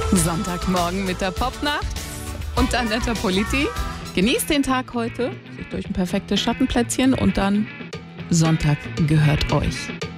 Sonntagmorgen mit der Popnacht und Annetta Politi. Genießt den Tag heute, sucht euch ein perfektes Schattenplätzchen und dann Sonntag gehört euch.